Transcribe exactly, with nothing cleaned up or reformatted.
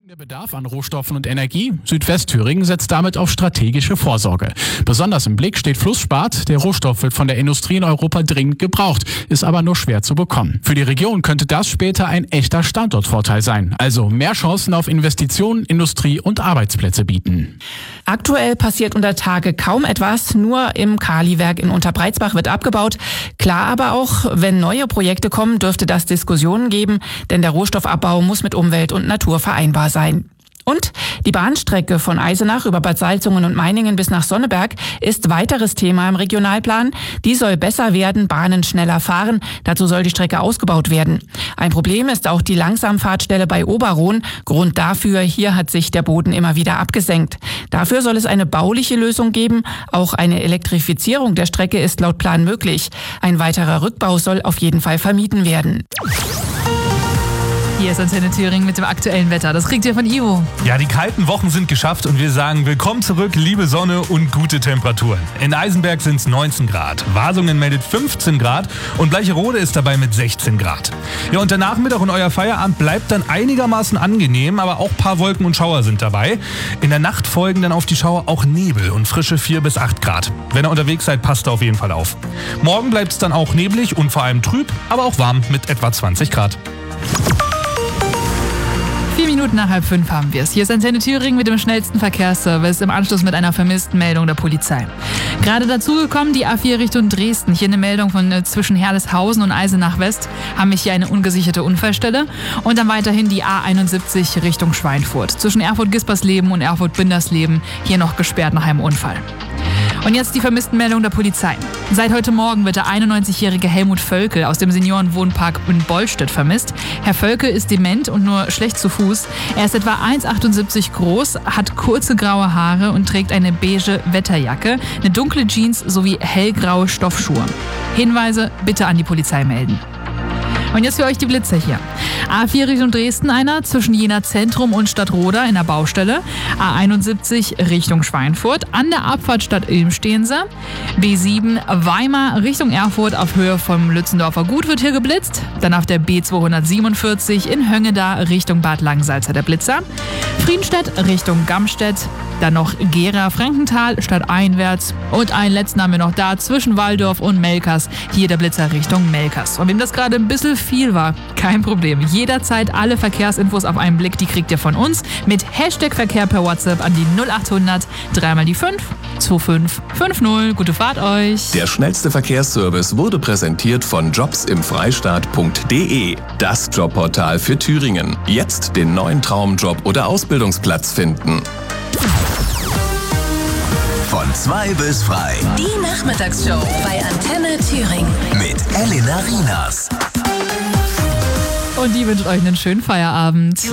Der Bedarf an Rohstoffen und Energie. Südwestthüringen setzt damit auf strategische Vorsorge. Besonders im Blick steht Flussspat. Der Rohstoff wird von der Industrie in Europa dringend gebraucht, ist aber nur schwer zu bekommen. Für die Region könnte das später ein echter Standortvorteil sein. Also mehr Chancen auf Investitionen, Industrie und Arbeitsplätze bieten. Aktuell passiert unter Tage kaum etwas. Nur im Kaliwerk in Unterbreizbach wird abgebaut. Klar aber auch, wenn neue Projekte kommen, dürfte das Diskussionen geben, denn der Rohstoffabbau muss mit Umwelt und Natur vereinbar sein. Und die Bahnstrecke von Eisenach über Bad Salzungen und Meiningen bis nach Sonneberg ist weiteres Thema im Regionalplan. Die soll besser werden, Bahnen schneller fahren. Dazu soll die Strecke ausgebaut werden. Ein Problem ist auch die Langsamfahrtstelle bei Oberrohn. Grund dafür, hier hat sich der Boden immer wieder abgesenkt. Dafür soll es eine bauliche Lösung geben. Auch eine Elektrifizierung der Strecke ist laut Plan möglich. Ein weiterer Rückbau soll auf jeden Fall vermieden werden. Hier ist Antenne Thüringen mit dem aktuellen Wetter. Das kriegt ihr von Ivo. Ja, die kalten Wochen sind geschafft und wir sagen willkommen zurück, liebe Sonne und gute Temperaturen. In Eisenberg sind es neunzehn Grad, Wasungen meldet fünfzehn Grad und Bleicherode ist dabei mit sechzehn Grad. Ja, und der Nachmittag und euer Feierabend bleibt dann einigermaßen angenehm, aber auch ein paar Wolken und Schauer sind dabei. In der Nacht folgen dann auf die Schauer auch Nebel und frische vier bis acht Grad. Wenn ihr unterwegs seid, passt auf jeden Fall auf. Morgen bleibt es dann auch neblig und vor allem trüb, aber auch warm mit etwa zwanzig Grad. Vier Minuten nach halb fünf haben wir es. Hier ist Antenne Thüringen mit dem schnellsten Verkehrsservice im Anschluss mit einer vermissten Meldung der Polizei. Gerade dazugekommen, die A vier Richtung Dresden. Hier eine Meldung von äh, zwischen Herleshausen und Eisenach West. Haben wir hier eine ungesicherte Unfallstelle. Und dann weiterhin die A einundsiebzig Richtung Schweinfurt. Zwischen Erfurt-Gispersleben und Erfurt-Bindersleben. Hier noch gesperrt nach einem Unfall. Und jetzt die vermissten Meldung der Polizei. Seit heute Morgen wird der einundneunzigjährige Helmut Völkel aus dem Seniorenwohnpark in Bollstedt vermisst. Herr Völkel ist dement und nur schlecht zu Fuß. Er ist etwa eins Komma achtundsiebzig groß, hat kurze graue Haare und trägt eine beige Wetterjacke, eine dunkle Jeans sowie hellgraue Stoffschuhe. Hinweise bitte an die Polizei melden. Und jetzt für euch die Blitzer hier. A vier Richtung Dresden einer, zwischen Jena Zentrum und Stadtroda in der Baustelle. A einundsiebzig Richtung Schweinfurt, an der Abfahrt Stadt Ilm stehen sie. B sieben Weimar Richtung Erfurt auf Höhe vom Lützendorfer Gut wird hier geblitzt. Dann auf der B zweihundertsiebenundvierzig in Höngeda Richtung Bad Langsalza der Blitzer. Friedenstedt Richtung Gamstedt. Dann noch Gera, Frankenthal, stadteinwärts. Und einen letzten haben wir noch da, zwischen Walldorf und Melkers. Hier der Blitzer Richtung Melkers. Und wem das gerade ein bisschen viel war, kein Problem. Jederzeit alle Verkehrsinfos auf einen Blick, die kriegt ihr von uns. Mit Hashtag Verkehr per WhatsApp an die null achthundert, dreimal die fünf, zwei fünf fünf null. Gute Fahrt euch. Der schnellste Verkehrsservice wurde präsentiert von jobsimfreistaat punkt de. Das Jobportal für Thüringen. Jetzt den neuen Traumjob oder Ausbildungsplatz finden. Von zwei bis frei. Die Nachmittagsshow bei Antenne Thüringen. Mit Elena Rinas. Und die wünscht euch einen schönen Feierabend.